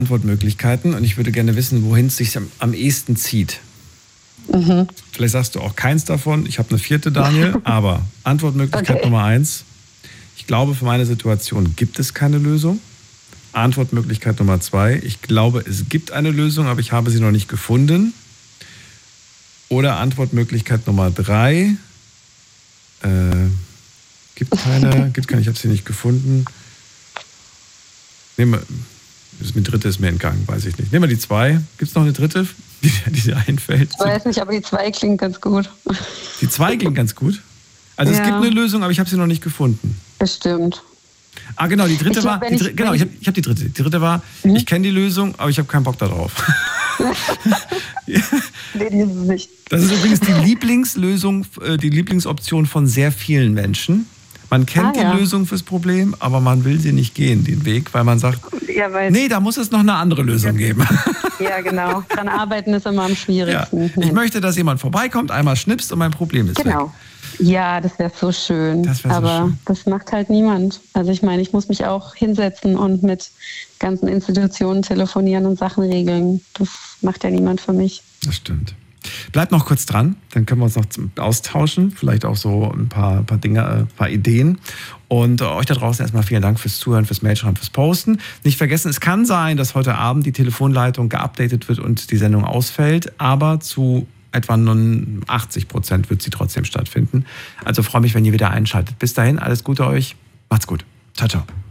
Antwortmöglichkeiten und ich würde gerne wissen, wohin es sich am ehesten zieht. Mhm. Vielleicht sagst du auch keins davon. Ich habe eine vierte, Daniel, aber Antwortmöglichkeit Okay. Nummer 1. Ich glaube, für meine Situation gibt es keine Lösung. Antwortmöglichkeit Nummer 2. Ich glaube, es gibt eine Lösung, aber ich habe sie noch nicht gefunden. Oder Antwortmöglichkeit Nummer 3. Gibt keine, ich habe sie nicht gefunden. Die dritte ist mir entgangen, weiß ich nicht. Nehmen wir die 2. Gibt es noch eine dritte, die dir einfällt? Ich weiß nicht, aber die 2 klingt ganz gut. Die 2 klingt ganz gut? Also es gibt eine Lösung, aber ich habe sie noch nicht gefunden. Bestimmt. Ah, genau, die dritte war, ich habe die dritte. Die dritte war, ich kenne die Lösung, aber ich habe keinen Bock darauf. Nee, die ist es nicht. Das ist übrigens die Lieblingslösung, die Lieblingsoption von sehr vielen Menschen. Man kennt die Lösung fürs Problem, aber man will sie nicht gehen, den Weg, weil man sagt, nee, da muss es noch eine andere Lösung geben. Ja, genau. Dran arbeiten ist immer am schwierigsten. Ja. Ich möchte, dass jemand vorbeikommt, einmal schnipst und mein Problem ist weg. Ja, das wäre so schön. Aber das macht halt niemand. Also ich meine, ich muss mich auch hinsetzen und mit ganzen Institutionen telefonieren und Sachen regeln. Das macht ja niemand für mich. Das stimmt. Bleibt noch kurz dran, dann können wir uns noch austauschen, vielleicht auch so ein paar Dinge, ein paar Ideen. Und euch da draußen erstmal vielen Dank fürs Zuhören, fürs Mailschreiben, fürs Posten. Nicht vergessen, es kann sein, dass heute Abend die Telefonleitung geupdatet wird und die Sendung ausfällt, aber zu etwa 80% wird sie trotzdem stattfinden. Also freue mich, wenn ihr wieder einschaltet. Bis dahin, alles Gute euch. Macht's gut. Ciao, ciao.